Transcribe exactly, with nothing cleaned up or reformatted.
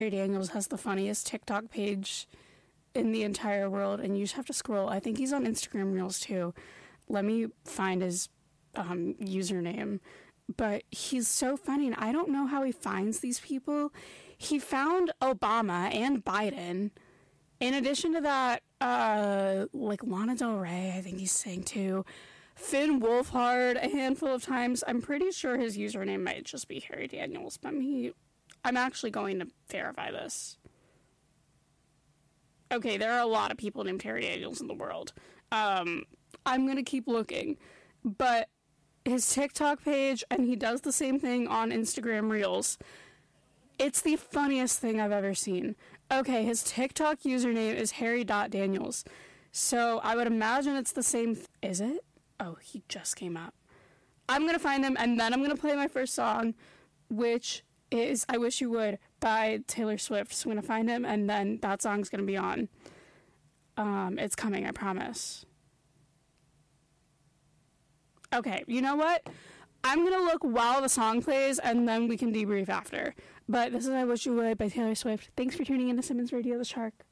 Harry Daniels has the funniest TikTok page in the entire world, and you just have to scroll. I think he's on Instagram Reels too. Let me find his um, username. But he's so funny, and I don't know how he finds these people. He found Obama and Biden. In addition to that, uh, like Lana Del Rey, I think he's saying too. Finn Wolfhard a handful of times. I'm pretty sure his username might just be Harry Daniels, but me, I'm actually going to verify this. Okay, there are a lot of people named Harry Daniels in the world. Um, I'm going to keep looking, but his TikTok page, and he does the same thing on Instagram Reels. It's the funniest thing I've ever seen. Okay, his TikTok username is Harry.Daniels. So I would imagine it's the same. Th- is it? Oh, he just came up. I'm going to find him, and then I'm going to play my first song, which is I Wish You Would by Taylor Swift. So I'm going to find him, and then that song's going to be on. Um, it's coming, I promise. Okay, you know what? I'm going to look while the song plays, and then we can debrief after. But this is I Wish You Would by Taylor Swift. Thanks for tuning in to Simmons Radio the Shark.